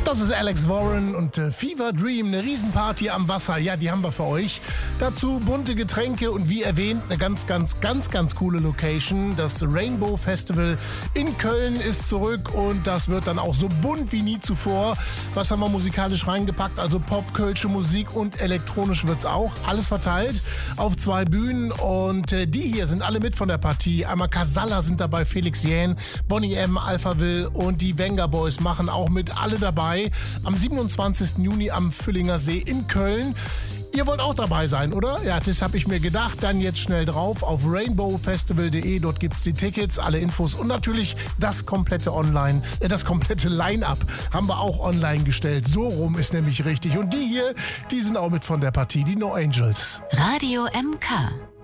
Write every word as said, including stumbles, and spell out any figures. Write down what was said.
Das ist Alex Warren und äh, Fever Dream, eine Riesenparty am Wasser. Ja, die haben wir für euch. Dazu bunte Getränke und wie erwähnt, eine ganz, ganz, ganz, ganz coole Location. Das Rainbow Festival in Köln ist zurück und das wird dann auch so bunt wie nie zuvor. Was haben wir musikalisch reingepackt? Also Pop, kölsche Musik und elektronisch wird's auch. Alles verteilt auf zwei Bühnen und äh, die hier sind alle mit von der Partie. Einmal Casalla sind dabei, Felix Jähn, Boney M, Alphaville und die Venga Boys machen auch mit, alle dabei. Am siebenundzwanzigsten Juni am Füllinger See in Köln. Ihr wollt auch dabei sein, oder? Ja, das habe ich mir gedacht. Dann jetzt schnell drauf auf rainbow festival punkt de. Dort gibt's die Tickets, alle Infos und natürlich das komplette Online, äh, das komplette Line-Up haben wir auch online gestellt. So rum ist nämlich richtig. Und die hier, die sind auch mit von der Partie, die No Angels. Radio M K.